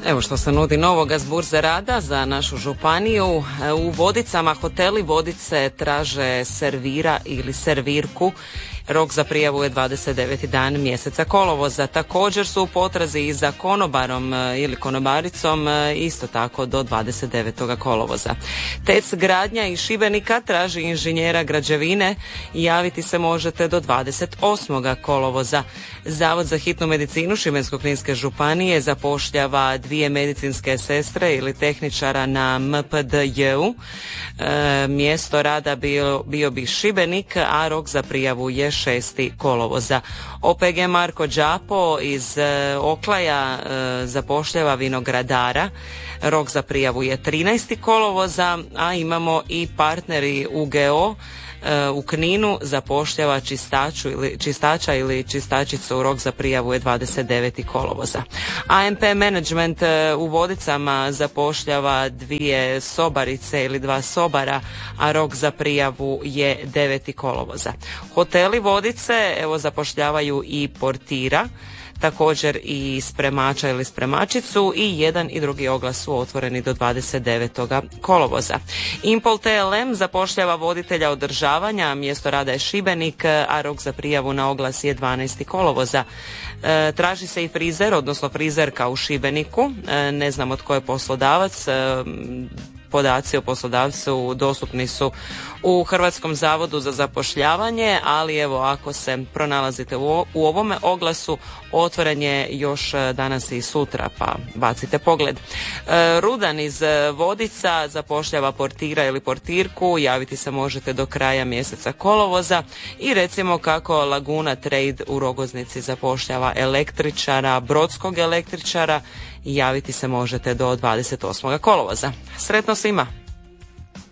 Evo što se nudi novoga s burze rada za našu županiju. U Vodicama hoteli Vodice traže servira ili servirku. Rok za prijavu je 29. dan mjeseca kolovoza. Također su u potrazi i za konobarom ili konobaricom isto tako do 29. kolovoza. TEC Gradnja iz Šibenika traži inženjera građevine i javiti se možete do 28. kolovoza. Zavod za hitnu medicinu Šibensko-kninske županije zapošljava 2 medicinske sestre ili tehničara na MPDJ-u. Mjesto rada bio bi Šibenik, a rok za prijavu je 6. kolovoza. OPG Marko Đapo iz Oklaja zapošljava vinogradara. Rok za prijavu je 13. kolovoza, a imamo i partneri UGO u Kninu zapošljava čistača ili čistačicu. Rok za prijavu je 29. kolovoza. AMP Management u Vodicama zapošljava 2 sobarice ili 2 sobara, a rok za prijavu je 9. kolovoza. Hoteli Vodice zapošljavaju i portira, također i spremača ili spremačicu, i jedan i drugi oglas su otvoreni do 29. kolovoza. Impol TLM zapošljava voditelja održavanja, mjesto rada je Šibenik, a rok za prijavu na oglas je 12. kolovoza. Traži se i frizer, odnosno frizerka u Šibeniku, ne znam od koje je poslodavac. Podaci o poslodavcu dostupni su u Hrvatskom zavodu za zapošljavanje, ali evo ako se pronalazite u ovome oglasu, otvoren je još danas i sutra, pa bacite pogled. Rudan iz Vodica zapošljava portira ili portirku, javiti se možete do kraja mjeseca kolovoza. I recimo kako Laguna Trade u Rogoznici zapošljava električara, brodskog električara, javiti se možete do 28. kolovoza. Sretno svima!